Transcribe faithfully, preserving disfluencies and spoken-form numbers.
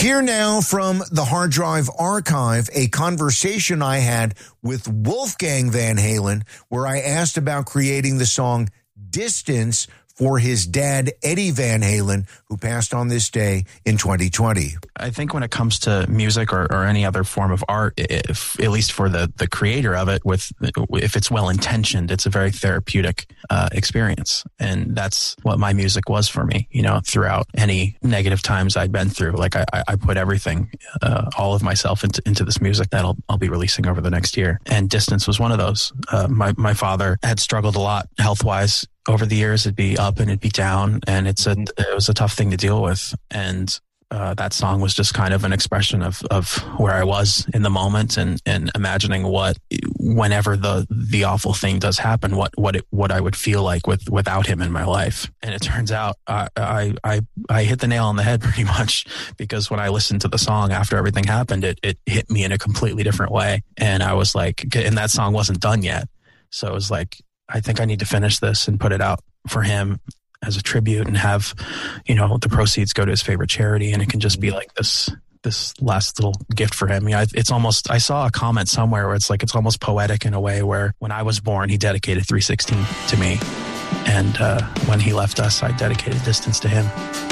Here now from the Hard Drive Archive, a conversation I had with Wolfgang Van Halen, where I asked about creating the song Distance for his dad, Eddie Van Halen, who passed on this day in twenty twenty. I think when it comes to music or, or any other form of art, if, at least for the, the creator of it, with if it's well-intentioned, it's a very therapeutic uh, experience. And that's what my music was for me, you know, throughout any negative times I'd been through. Like I, I put everything, uh, all of myself into, into this music that I'll, I'll be releasing over the next year. And Distance was one of those. Uh, my, my father had struggled a lot health-wise. Over the years, it'd be up and it'd be down, and it's a it was a tough thing to deal with. And uh, that song was just kind of an expression of, of where I was in the moment, and, and imagining what, whenever the the awful thing does happen, what what it, what I would feel like with without him in my life. And it turns out I, I I I hit the nail on the head pretty much, because when I listened to the song after everything happened, it it hit me in a completely different way. And I was like, and that song wasn't done yet, so it was like, I think I need to finish this and put it out for him as a tribute, and have, you know, the proceeds go to his favorite charity, and it can just be like this this last little gift for him. Yeah, it's almost, I saw a comment somewhere where it's like, it's almost poetic in a way, where when I was born, he dedicated three sixteen to me, and uh, when he left us, I dedicated Distance to him.